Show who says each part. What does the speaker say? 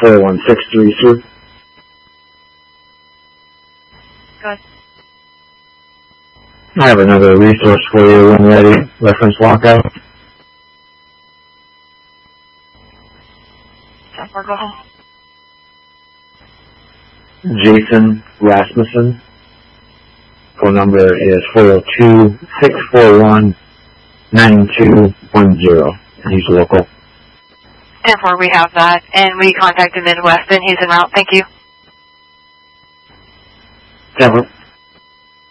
Speaker 1: 41632.
Speaker 2: Go ahead.
Speaker 1: I have another resource for you when ready. Reference lockout.
Speaker 2: Or go ahead.
Speaker 1: Jason Rasmussen. Phone number is 402-641-9210. He's local.
Speaker 2: And for we have that, and we contacted Midwest, and he's en route. Thank you.
Speaker 1: Denver.